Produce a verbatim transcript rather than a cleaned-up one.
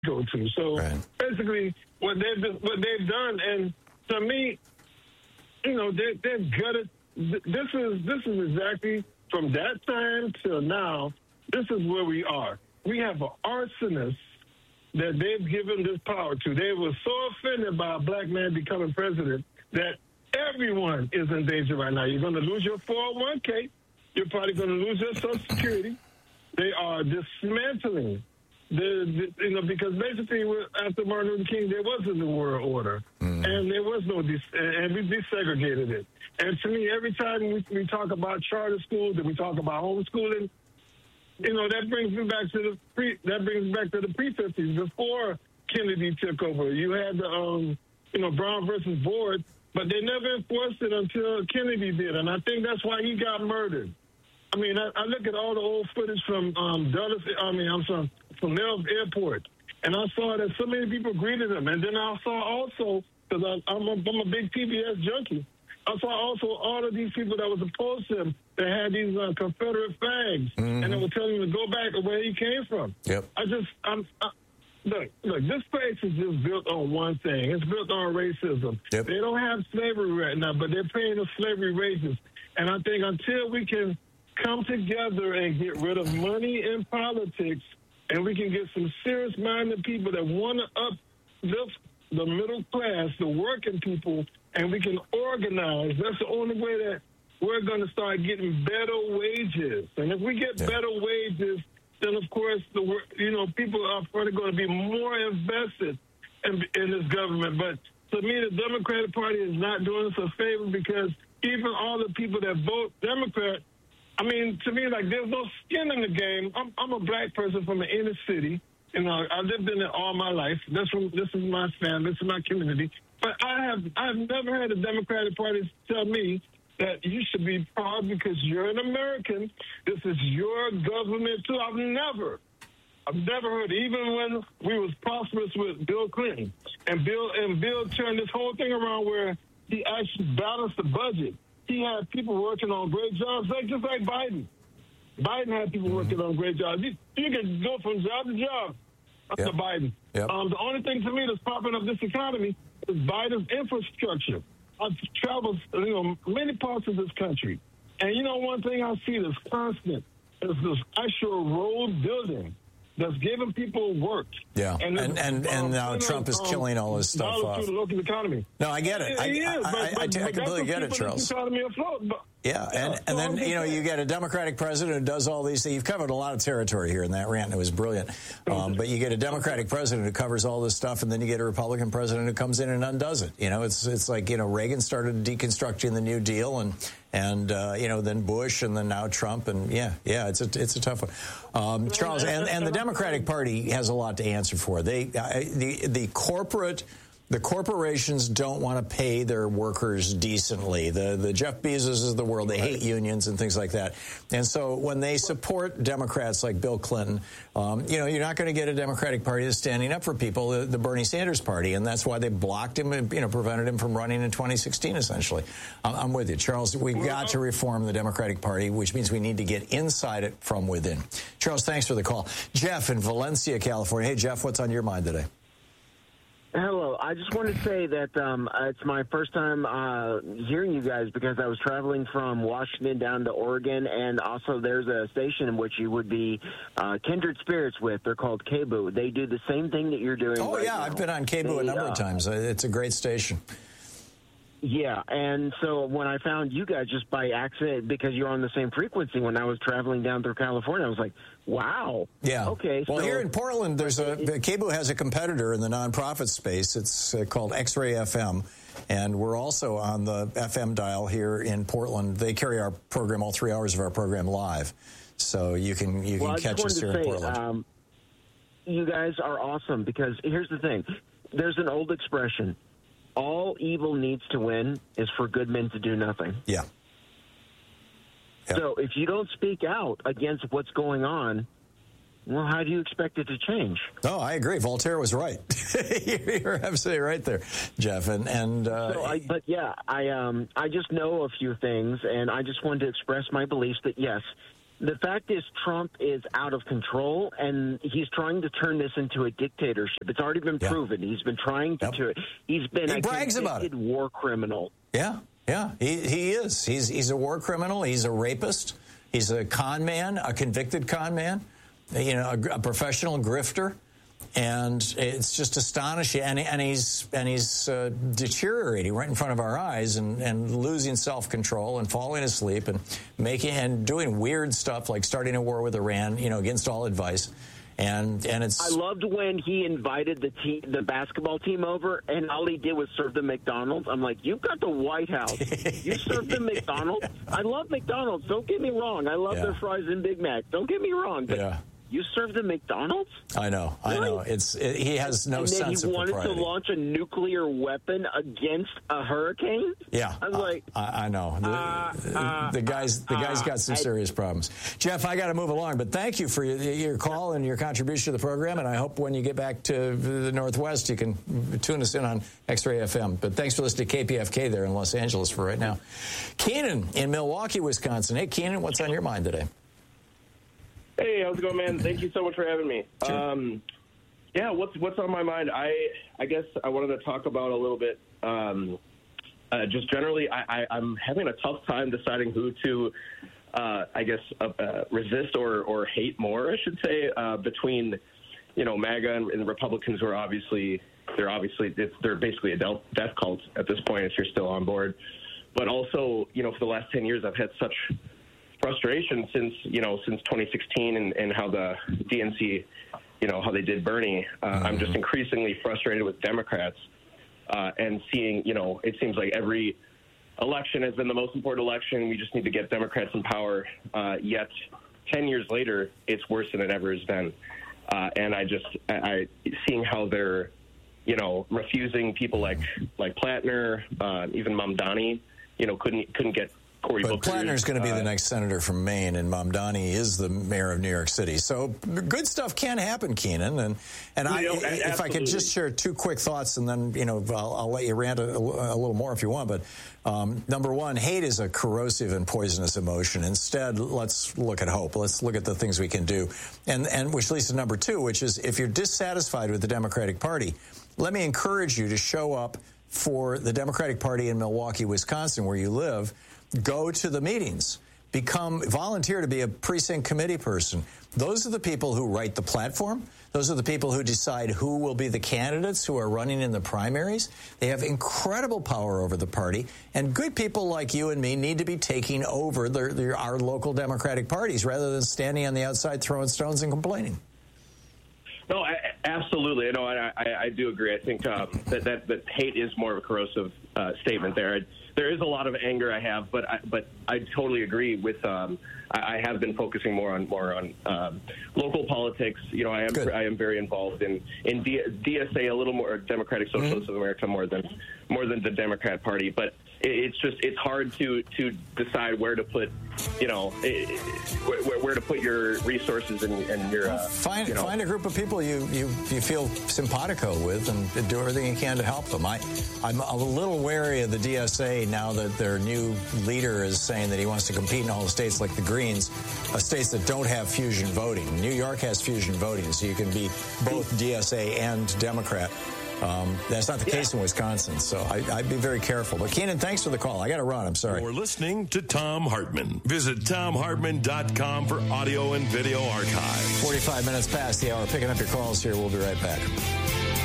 go to. So right. basically, what they've what they've done, and to me, you know, they, they've gutted. This is this is exactly from that time till now. This is where we are. We have an arsonist that they've given this power to. They were so offended by a black man becoming president that everyone is in danger right now. You're going to lose your four oh one k. You're probably going to lose your Social Security. They are dismantling the, the you know, because basically after Martin Luther King, there was a new world order, mm. and there was no des- and we desegregated it. And to me, every time we, we talk about charter schools and we talk about homeschooling, you know, that brings me back to the pre. That brings me back to the pre-fifties before Kennedy took over. You had the um, you know, Brown versus Board, but they never enforced it until Kennedy did, and I think that's why he got murdered. I mean, I, I look at all the old footage from um, Dulles. I mean, I'm sorry, from Nellis Airport, and I saw that so many people greeted him, and then I saw also because I'm a, I'm a big P B S junkie. I saw also all of these people that was opposed to him that had these uh, Confederate flags, mm-hmm. and they were telling him to go back to where he came from. Yep. I just, I'm, I, look, look, this place is just built on one thing. It's built on racism. Yep. They don't have slavery right now, but they're paying the slavery wages. And I think until we can come together and get rid of money in politics, and we can get some serious-minded people that want to uplift the middle class, the working people, and we can organize. That's the only way that we're going to start getting better wages. And if we get yeah. better wages, then, of course, the you know, people are probably going to be more invested in, in this government. But to me, the Democratic Party is not doing us a favor because even all the people that vote Democrat, I mean, to me, like, there's no skin in the game. I'm, I'm a black person from the inner city. You know, I lived in it all my life. That's from, this is my family. This is my community. But I have I've never had the Democratic Party tell me that you should be proud because you're an American. This is your government, too. I've never, I've never heard, even when we was prosperous with Bill Clinton. And Bill and Bill turned this whole thing around where he actually balanced the budget. He had people working on great jobs, like just like Biden. Biden had people working on great jobs. You, you can go from job to job under yep. Biden. Yep. Um, the only thing to me that's propping up this economy is Biden's infrastructure. I've traveled, you know, many parts of this country, and you know, one thing I see that's constant is this actual road building that's giving people work. Yeah, and and, and, um, and now Trump know, is killing all this stuff off. Through the local economy. No, I get it. I, it I, is, I, but, I, I, but, I completely get it, Charles. The economy afloat, but, Yeah, and, and then, you know, you get a Democratic president who does all these things. You've covered a lot of territory here in that rant, and it was brilliant. Um, but you get a Democratic president who covers all this stuff, and then you get a Republican president who comes in and undoes it. You know, it's it's like, you know, Reagan started deconstructing the New Deal, and, and uh, you know, then Bush, and then now Trump. And, yeah, yeah, it's a, it's a tough one. Um, Charles, and, and the Democratic Party has a lot to answer for. They uh, the the corporate... The corporations don't want to pay their workers decently. The the Jeff Bezos of the world, they hate unions and things like that. And so when they support Democrats like Bill Clinton, um, you know, you're not going to get a Democratic Party that's standing up for people, the, the Bernie Sanders party. And that's why they blocked him and, you know, prevented him from running in twenty sixteen, essentially. I'm, I'm with you, Charles. We've got to reform the Democratic Party, which means we need to get inside it from within. Charles, thanks for the call. Jeff in Valencia, California. Hey, Jeff, what's on your mind today? Hello. I just want to say that um, it's my first time uh, hearing you guys because I was traveling from Washington down to Oregon, and also there's a station in which you would be uh, kindred spirits with. They're called K B O O. They do the same thing that you're doing. Oh, right yeah. now. I've been on K B O O a number uh, of times. It's a great station. Yeah, and so when I found you guys just by accident, because you're on the same frequency when I was traveling down through California, I was like, wow. Yeah. Okay. Well, so, here in Portland, there's a K B O O has a competitor in the nonprofit space. It's uh, called X-Ray F M, and we're also on the F M dial here in Portland. They carry our program, all three hours of our program, live, so you can you can well, catch us here say, in Portland. Um, you guys are awesome because here's the thing: there's an old expression. All evil needs to win is for good men to do nothing. Yeah. Yep. So if you don't speak out against what's going on, well, how do you expect it to change? No, I agree. Voltaire was right. You're absolutely right there, Jeff. And and uh, so I, but yeah, I um I just know a few things, and I just wanted to express my beliefs that yes, The fact is, Trump is out of control, and he's trying to turn this into a dictatorship. It's already been yeah. proven. He's been trying to yep. do it. He's been he a brags about it. war criminal. Yeah, yeah, he, he is. He's, he's a war criminal. He's a rapist. He's a con man, a convicted con man, you know, a, a professional grifter. And it's just astonishing, and, and he's and he's uh, deteriorating right in front of our eyes, and, and losing self-control, and falling asleep, and making and doing weird stuff like starting a war with Iran, you know, against all advice. And and it's. I loved when he invited the team, the basketball team over, and all he did was serve them McDonald's. I'm like, you've got the White House. You serve them McDonald's. I love McDonald's. Don't get me wrong. I love yeah. their fries and Big Mac. Don't get me wrong. But yeah. You serve the McDonald's? I know, I really? know. It's it, he has no and then sense he of wanted propriety. to launch a nuclear weapon against a hurricane? Yeah, I was uh, like, I, I know. The, uh, uh, the guy's the guy's got some uh, serious problems. Jeff, I got to move along, but thank you for your, your call and your contribution to the program. And I hope when you get back to the Northwest, you can tune us in on X-Ray F M. But thanks for listening to K P F K there in Los Angeles for right now. Keenan in Milwaukee, Wisconsin. Hey, Keenan, what's on your mind today? Hey, how's it going, man? Thank you so much for having me. Sure. Um, yeah, what's what's on my mind? I I guess I wanted to talk about a little bit. Um, uh, just generally, I, I, I'm having a tough time deciding who to, uh, I guess, uh, uh, resist or or hate more. I should say uh, between, you know, MAGA and, and the Republicans, who are obviously they're obviously it's, they're basically a death cult at this point if you're still on board. But also, you know, for the last ten years, I've had such frustration since you know since twenty sixteen and, and how the D N C, you know, how they did Bernie. Uh, mm-hmm. I'm just increasingly frustrated with Democrats uh, and seeing, you know, it seems like every election has been the most important election. We just need to get Democrats in power. Uh, yet ten years later, it's worse than it ever has been. Uh, and I just I, I seeing how they're, you know, refusing people like like Plattner, uh, even Mamdani, you know, couldn't couldn't get. Cory But Booker, Plattner's going to be uh, the next senator from Maine, and Mamdani is the mayor of New York City. So good stuff can happen, Keenan. And and I, know, if absolutely. I could just share two quick thoughts, and then you know I'll, I'll let you rant a, a little more if you want. But um, number one, hate is a corrosive and poisonous emotion. Instead, let's look at hope. Let's look at the things we can do, and and which leads to number two, which is if you're dissatisfied with the Democratic Party, let me encourage you to show up for the Democratic Party in Milwaukee, Wisconsin, where you live. Go to the meetings. Become, volunteer to be a precinct committee person. Those are the people who write the platform. Those are the people who decide who will be the candidates who are running in the primaries. They have incredible power over the party. And good people like you and me need to be taking over their, their, our local Democratic parties rather than standing on the outside throwing stones and complaining. No, I, absolutely. You know, I, I, I do agree. I think um, that, that that hate is more of a corrosive uh, statement there. I, there is a lot of anger I have, but I, but I totally agree with. Um, I, I have been focusing more on more on um, local politics. You know, I am Good. I am very involved in in D, DSA, a little more Democratic Socialists mm-hmm. of America, more than more than the Democrat Party, but. It's just it's hard to, to decide where to put, you know, where, where to put your resources and, and your. Uh, find you know. find a group of people you, you, you feel simpatico with and do everything you can to help them. I I'm a little wary of the D S A now that their new leader is saying that he wants to compete in all the states like the Greens, uh, states that don't have fusion voting. New York has fusion voting, so you can be both D S A and Democrat. Um, that's not the yeah. case in Wisconsin, so I, I'd be very careful. But, Keenan, thanks for the call. I got to run. I'm sorry. You're listening to Thom Hartmann. Visit Thom Hartmann dot com for audio and video archives. forty-five minutes past the hour. Picking up your calls here. We'll be right back.